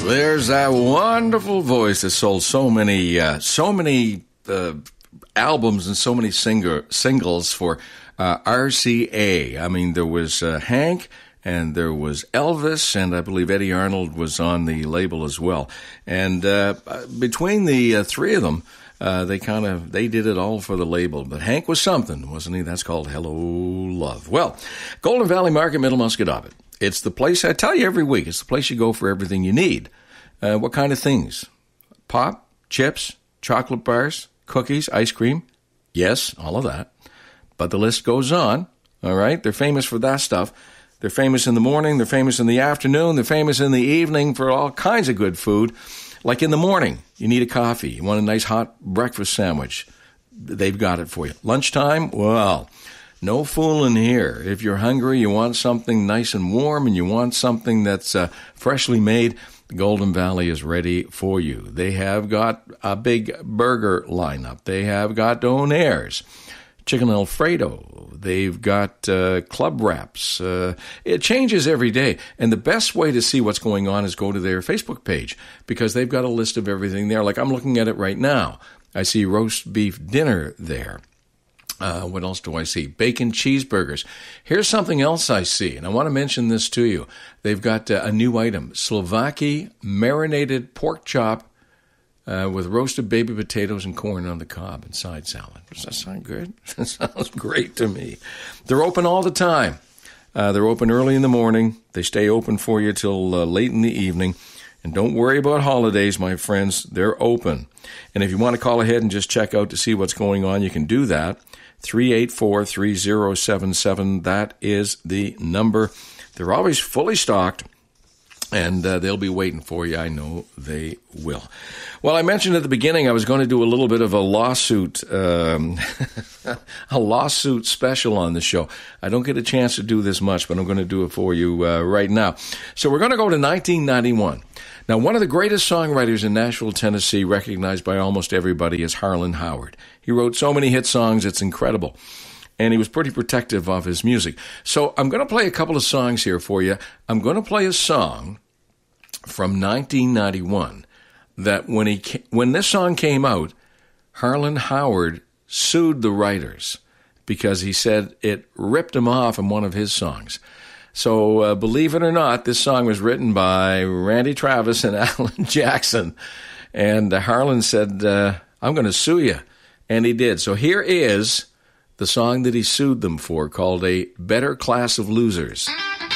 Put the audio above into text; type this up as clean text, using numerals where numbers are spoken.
There's that wonderful voice that sold so many albums and so many singles for RCA. I mean, there was Hank, and there was Elvis, and I believe Eddie Arnold was on the label as well. And between the three of them, they did it all for the label. But Hank was something, wasn't he? That's called Hello Love. Well, Golden Valley Market, Middle Musquodoboit. It's the place, I tell you every week, it's the place you go for everything you need. What kind of things? Pop, chips, chocolate bars, cookies, ice cream? Yes, all of that. But the list goes on, all right? They're famous for that stuff. They're famous in the morning. They're famous in the afternoon. They're famous in the evening for all kinds of good food. Like in the morning, you need a coffee. You want a nice hot breakfast sandwich. They've got it for you. Lunchtime? Well, no fooling here. If you're hungry, you want something nice and warm, and you want something that's freshly made, Golden Valley is ready for you. They have got a big burger lineup. They have got Donairs, chicken Alfredo. They've got club wraps. It changes every day. And the best way to see what's going on is go to their Facebook page, because they've got a list of everything there. Like I'm looking at it right now. I see roast beef dinner there. What else do I see? Bacon cheeseburgers. Here's something else I see, and I want to mention this to you. They've got a new item, Slovaki marinated pork chop with roasted baby potatoes and corn on the cob and side salad. Does that sound good? That sounds great to me. They're open all the time. They're open early in the morning. They stay open for you till late in the evening. And don't worry about holidays, my friends. They're open. And if you want to call ahead and just check out to see what's going on, you can do that. 384-3077. That is the number. They're always fully stocked, and they'll be waiting for you. I know they will. Well, I mentioned at the beginning I was going to do a little bit of a lawsuit, a lawsuit special on the show. I don't get a chance to do this much, but I'm going to do it for you right now. So we're going to go to 1991. Now, one of the greatest songwriters in Nashville, Tennessee, recognized by almost everybody, is Harlan Howard. He wrote so many hit songs, it's incredible. And he was pretty protective of his music. So I'm going to play a couple of songs here for you. I'm going to play a song from 1991 that when this song came out, Harlan Howard sued the writers because he said it ripped him off in one of his songs. So believe it or not, this song was written by Randy Travis and Alan Jackson. And Harlan said, I'm going to sue you. And he did. So here is the song that he sued them for, called A Better Class of Losers.